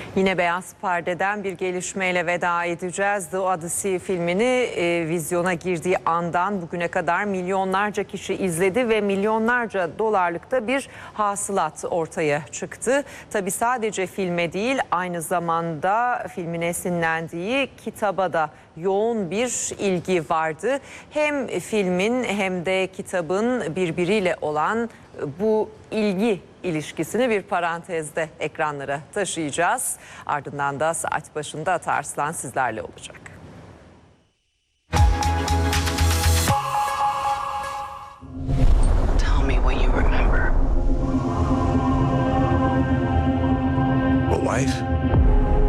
Yine Beyaz Perde'den bir gelişmeyle veda edeceğiz. The Odyssey filmini vizyona girdiği andan bugüne kadar milyonlarca kişi izledi ve milyonlarca dolarlıkta bir hasılat ortaya çıktı. Tabii sadece filme değil, aynı zamanda filmin esinlendiği kitaba da yoğun bir ilgi vardı. Hem filmin hem de kitabın birbiriyle olan bu ilgi ilişkisini bir parantezde ekranlara taşıyacağız. Ardından da saat başında Atarslan sizlerle olacak.